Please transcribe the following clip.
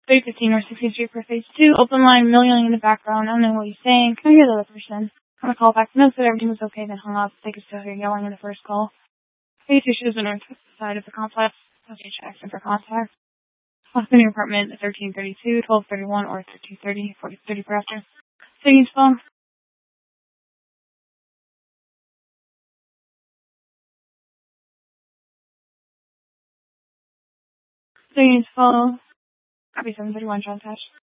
315 North 60th Street for phase 2. Open line, milling in the background. I don't know what he's saying. Can I hear the other person? I'm gonna call back. Notes that everything was okay, then hung up. They could still hear yelling in the first call. Phase 2 shows the north side of the complex. Associate Jackson for contact. Last new apartment, 1332, 1231, or 1330, 4030 per after. Citi's phone. Citi's phone. Copy 731, John Touch.